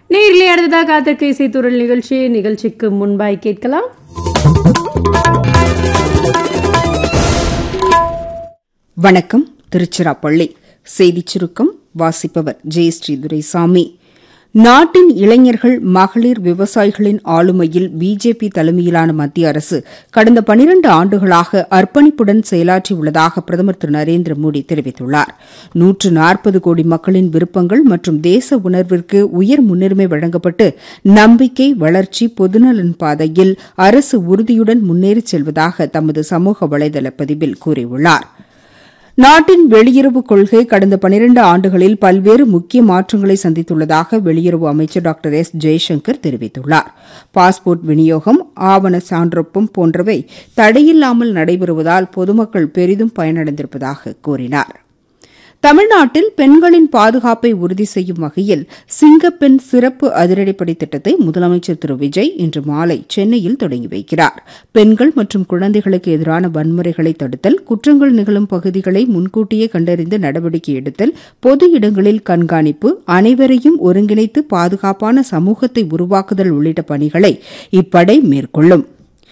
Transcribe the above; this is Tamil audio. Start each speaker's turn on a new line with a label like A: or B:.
A: நேரிலே அடுத்ததாக காத்திருக்க இசைத்துறல் நிகழ்ச்சிக்கு முன்பாய் கேட்கலாம்.
B: வணக்கம். திருச்சிராப்பள்ளி செய்திச் சுருக்கம் வாசிப்பவர் ஜெயஸ்ரீ துரைசாமி. நாட்டின் இளைஞர்கள், மகளிர், விவசாயிகளின் ஆளுமையில் பிஜேபி தலைமையிலான மத்திய அரசு கடந்த 12 ஆண்டுகளாக அர்ப்பணிப்புடன் செயலாற்றியுள்ளதாக பிரதமர் திரு நரேந்திர மோடி தெரிவித்துள்ளார். 140 கோடி மக்களின் விருப்பங்கள் மற்றும் தேச உணர்விற்கு உயர் முன்னுரிமை வழங்கப்பட்டு நம்பிக்கை, வளர்ச்சி, பொதுநலன் பாதையில் அரசு உறுதியுடன் முன்னேறிச் செல்வதாக தமது சமூக வலைதள பதிவில் கூறியுள்ளார். நாட்டின் வெளியுறவுக் கொள்கை கடந்த 12 ஆண்டுகளில் பல்வேறு முக்கிய மாற்றங்களை சந்தித்துள்ளதாக வெளியுறவு அமைச்சர் டாக்டர் எஸ். ஜெய்சங்கர் தெரிவித்துள்ளார். பாஸ்போர்ட் விநியோகம், ஆவண சான்றொப்பம் போன்றவை தடையில்லாமல் நடைபெறுவதால் பொதுமக்கள் பெரிதும் பயனடைந்திருப்பதாக கூறினார். தமிழ்நாட்டில் பெண்களின் பாதுகாப்பை உறுதி செய்யும் வகையில் சிங்கப்பெண் சிறப்பு அதிரடிப்படை திட்டத்தை முதலமைச்சர் திரு விஜய் இன்று மாலை சென்னையில் தொடங்கி வைக்கிறார். பெண்கள் மற்றும் குழந்தைகளுக்கு எதிரான வன்முறைகளை தடுத்தல், குற்றங்கள் நிகழும் பகுதிகளை முன்கூட்டியே கண்டறிந்து நடவடிக்கை எடுத்தல், பொது இடங்களில் கண்காணிப்பு, அனைவரையும் ஒருங்கிணைத்து பாதுகாப்பான சமூகத்தை உருவாக்குதல் உள்ளிட்ட பணிகளை இப்படை மேற்கொள்ளும்.